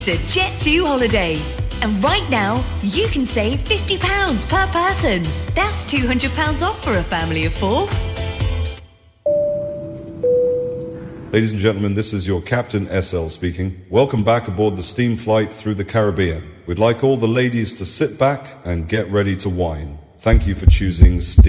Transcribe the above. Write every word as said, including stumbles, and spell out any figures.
It's a Jet two holiday. And right now, you can save fifty pounds per person. That's two hundred pounds off for a family of four. Ladies and gentlemen, this is your Captain S L speaking. Welcome back aboard the steam flight through the Caribbean. We'd like all the ladies to sit back and get ready to wine. Thank you for choosing Steam.